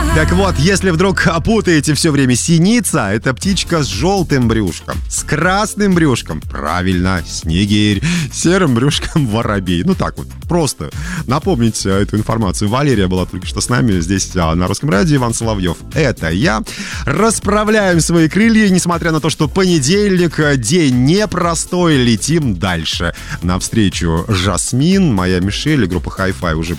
Так вот, если вдруг путаете все время, синица — это птичка с желтым брюшком, с красным брюшком, правильно, снегирь, серым брюшком воробей. Ну так вот, просто напомнить эту информацию. Валерия была только что с нами здесь на Русском радио. Иван Соловьев — это я. Расправляем свои крылья, несмотря на то, что понедельник, день непростой, летим дальше. Навстречу Жасмин, моя Мишель и группа Hi-Fi уже